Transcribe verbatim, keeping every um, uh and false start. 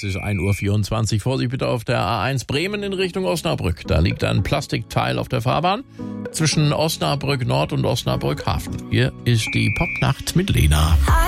ist ein Uhr vierundzwanzig. Vorsicht bitte auf der A eins Bremen in Richtung Osnabrück. Da liegt ein Plastikteil auf der Fahrbahn zwischen Osnabrück Nord und Osnabrück Hafen. Hier ist die Popnacht mit Lena.